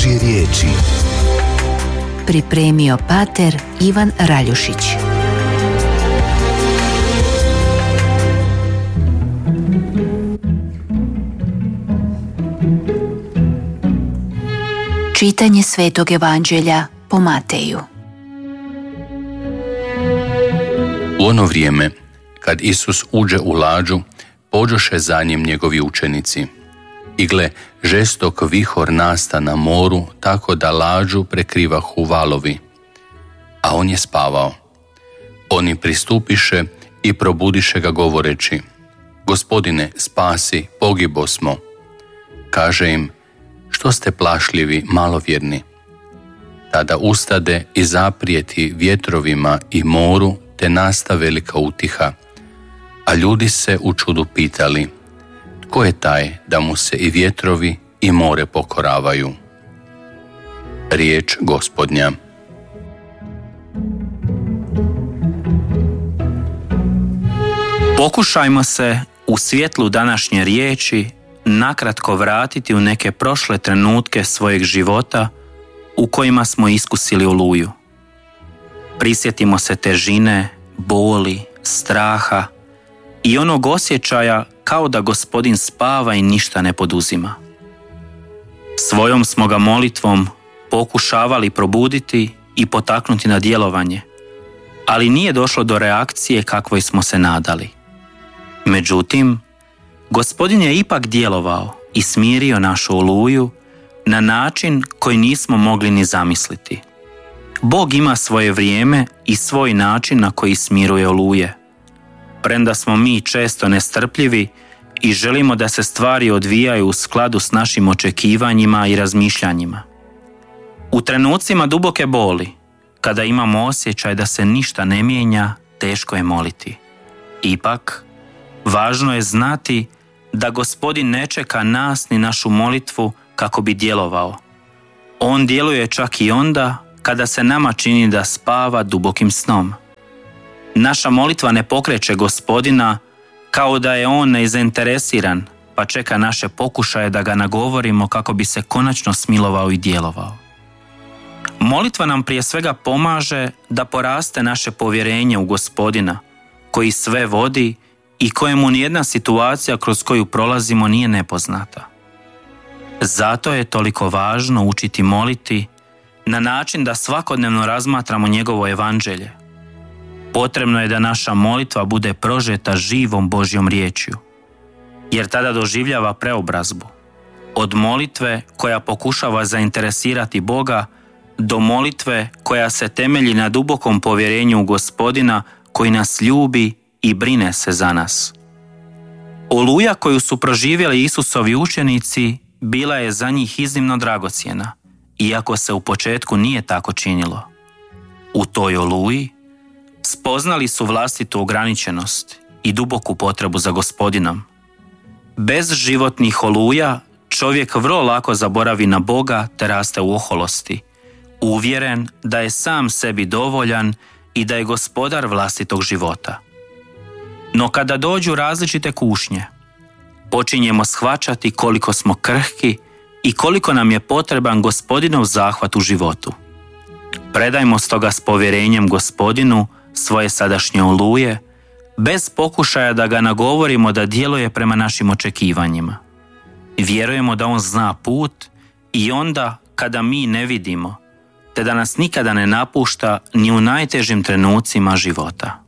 Božje riječi. Pripremio pater Ivan Raljušić. Čitanje Svetog Evanđelja po Mateju. U ono vrijeme, kad Isus uđe u lađu, pođoše za njim njegovi učenici. I gle, žestok vihor nasta na moru, tako da lađu prekrivahu valovi. A on je spavao. Oni pristupiše i probudiše ga govoreći: Gospodine, spasi, pogibosmo. Kaže im: Što ste plašljivi, malovjerni? Tada ustade i zaprijeti vjetrovima i moru, te nasta velika utiha. A ljudi se u čudu pitali: Tko je taj da mu se i vjetrovi i more pokoravaju? Riječ Gospodnja. Pokušajmo se u svjetlu današnje riječi nakratko vratiti u neke prošle trenutke svojeg života u kojima smo iskusili oluju. Prisjetimo se težine, boli, straha i onog osjećaja kao da Gospodin spava i ništa ne poduzima. Svojom smo ga molitvom pokušavali probuditi i potaknuti na djelovanje, ali nije došlo do reakcije kakvoj smo se nadali. Međutim, Gospodin je ipak djelovao i smirio našu oluju na način koji nismo mogli ni zamisliti. Bog ima svoje vrijeme i svoj način na koji smiruje oluje. Premda smo mi često nestrpljivi i želimo da se stvari odvijaju u skladu s našim očekivanjima i razmišljanjima. U trenucima duboke boli, kada imamo osjećaj da se ništa ne mijenja, teško je moliti. Ipak, važno je znati da Gospodin ne čeka nas ni našu molitvu kako bi djelovao. On djeluje čak i onda kada se nama čini da spava dubokim snom. Naša molitva ne pokreće Gospodina kao da je on nezainteresiran, pa čeka naše pokušaje da ga nagovorimo kako bi se konačno smilovao i djelovao. Molitva nam prije svega pomaže da poraste naše povjerenje u Gospodina, koji sve vodi i kojemu nijedna situacija kroz koju prolazimo nije nepoznata. Zato je toliko važno učiti moliti na način da svakodnevno razmatramo njegovo evanđelje. Potrebno je da naša molitva bude prožeta živom Božjom riječju, jer tada doživljava preobrazbu. Od molitve koja pokušava zainteresirati Boga do molitve koja se temelji na dubokom povjerenju u Gospodina koji nas ljubi i brine se za nas. Oluja koju su proživjeli Isusovi učenici bila je za njih iznimno dragocjena, iako se u početku nije tako činilo. U toj oluji spoznali su vlastitu ograničenost i duboku potrebu za Gospodinom. Bez životnih oluja čovjek vrlo lako zaboravi na Boga te raste u oholosti, uvjeren da je sam sebi dovoljan i da je gospodar vlastitog života. No kada dođu različite kušnje, počinjemo shvaćati koliko smo krhki i koliko nam je potreban Gospodinov zahvat u životu. Predajmo stoga s povjerenjem Gospodinu svoje sadašnje oluje, bez pokušaja da ga nagovorimo da djeluje prema našim očekivanjima. Vjerujemo da on zna put i onda kada mi ne vidimo, te da nas nikada ne napušta ni u najtežim trenucima života.